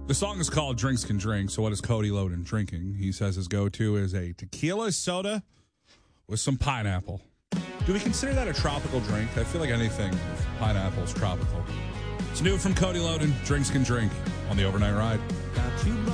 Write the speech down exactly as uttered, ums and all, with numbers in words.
The song is called Drinks Can Drink, so what is Cody Loden drinking? He says his go-to is a tequila soda with some pineapple. Do we consider that a tropical drink? I feel like anything with pineapple is tropical. It's new from Cody Loden, Drinks Can Drink, on the Overnight Ride.